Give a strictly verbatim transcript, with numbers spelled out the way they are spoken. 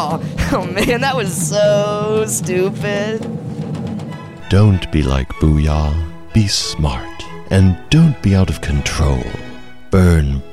Oh, oh man, that was so stupid. Don't be like Booyah. Be smart. And don't be out of control. Burn